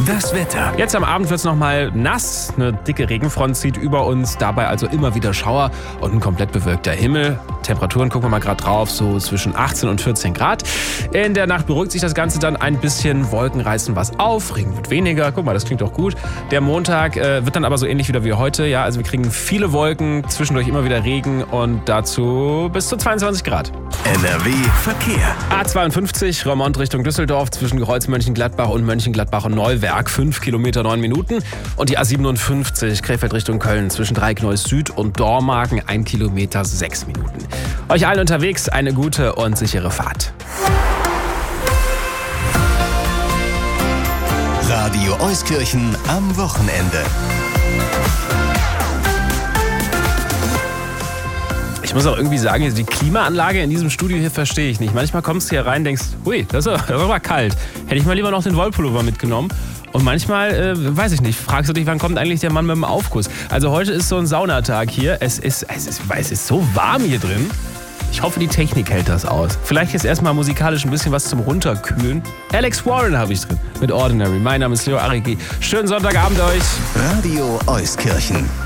Das Wetter. Jetzt am Abend wird es nochmal nass. Eine dicke Regenfront zieht über uns. Dabei also immer wieder Schauer und ein komplett bewölkter Himmel. Temperaturen gucken wir mal gerade drauf, so zwischen 18 und 14 Grad. In der Nacht beruhigt sich das Ganze dann ein bisschen. Wolken reißen was auf, Regen wird weniger. Guck mal, das klingt doch gut. Der Montag wird dann aber so ähnlich wieder wie heute. Ja, also wir kriegen viele Wolken, zwischendurch immer wieder Regen und dazu bis zu 22 Grad. NRW Verkehr. A52 Roermond Richtung Düsseldorf zwischen Kreuz Mönchengladbach und Mönchengladbach und Neuwerk 5 Kilometer 9 Minuten. Und die A57 Krefeld Richtung Köln zwischen Dreieckneues Süd und Dormagen 1 Kilometer 6 Minuten. Euch allen unterwegs eine gute und sichere Fahrt. Radio Euskirchen am Wochenende. Ich muss auch irgendwie sagen, die Klimaanlage in diesem Studio hier verstehe ich nicht. Manchmal kommst du hier rein und denkst, hui, das ist aber kalt. Hätte ich mal lieber noch den Wollpullover mitgenommen. Und manchmal, weiß ich nicht, fragst du dich, wann kommt eigentlich der Mann mit dem Aufguss? Also heute ist so ein Saunatag hier. Es ist so warm hier drin. Ich hoffe, die Technik hält das aus. Vielleicht jetzt erstmal musikalisch ein bisschen was zum Runterkühlen. Alex Warren habe ich drin mit Ordinary. Mein Name ist Leo Arigi. Schönen Sonntagabend euch. Radio Euskirchen.